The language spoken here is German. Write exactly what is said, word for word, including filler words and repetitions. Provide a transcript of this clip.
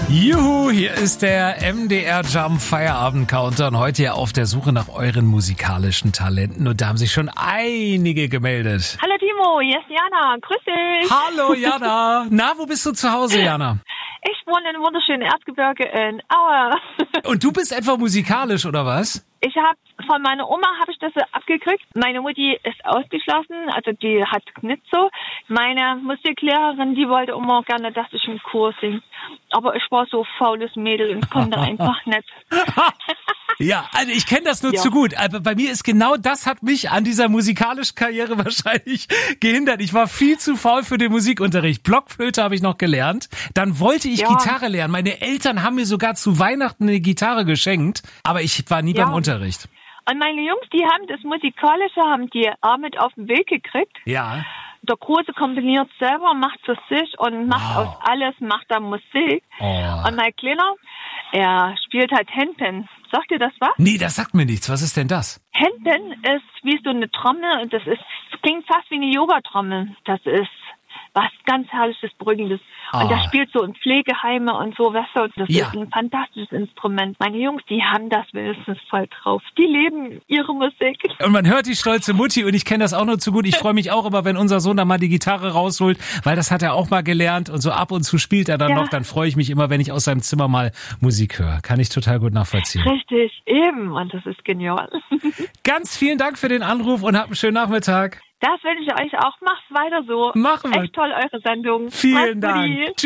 Juhu, hier ist der M D R Jump Feierabend Countdown. Heute ja auf der Suche nach euren musikalischen Talenten. Und da haben sich schon einige gemeldet. Hallo Timo, hier ist Jana. Grüß dich. Hallo Jana. Na, wo bist du zu Hause, Jana? Ich wohne im wunderschönen Erzgebirge in Aue. Und du bist etwa musikalisch, oder was? Ich habe von meiner Oma habe ich das abgekriegt. Meine Mutti ist ausgeschlossen, also die hat nicht so. Meine Musiklehrerin, die wollte immer gerne, dass ich im Chor singe. Aber ich war so faules Mädel und konnte einfach nicht. Ja, also ich kenne das nur Ja. zu gut. Aber bei mir ist genau das hat mich an dieser musikalischen Karriere wahrscheinlich gehindert. Ich war viel zu faul für den Musikunterricht. Blockflöte habe ich noch gelernt. Dann wollte ich Ja. Gitarre lernen. Meine Eltern haben mir sogar zu Weihnachten eine Gitarre geschenkt. Aber ich war nie Ja. beim Unterricht. Und meine Jungs, die haben das Musikalische, haben die auch mit auf den Weg gekriegt. Ja. Der Große komponiert selber, macht für sich und macht Wow. aus alles, macht da Musik. Oh. Und mein Kleiner, er spielt halt Handpan. Sagt ihr das was? Nee, das sagt mir nichts. Was ist denn das? Handpan ist wie so eine Trommel und das ist, das klingt fast wie eine Yoga-Trommel. Das ist was ganz Herrliches, Beruhigendes. Und Ah. das spielt so in Pflegeheime und so, weißt du, das Ja. ist ein fantastisches Instrument. Meine Jungs, die haben das wenigstens voll drauf. Die leben ihre Musik. Und man hört die stolze Mutti und ich kenne das auch nur zu gut. Ich freue mich auch immer, wenn unser Sohn da mal die Gitarre rausholt, weil das hat er auch mal gelernt und so ab und zu spielt er dann Ja. noch. Dann freue ich mich immer, wenn ich aus seinem Zimmer mal Musik höre. Kann ich total gut nachvollziehen. Richtig, eben. Und das ist genial. Ganz vielen Dank für den Anruf und habt einen schönen Nachmittag. Das wünsche ich euch auch. Macht weiter so. Machen wir. Echt toll, eure Sendung. Vielen Macht's Dank. gut. Tschüss.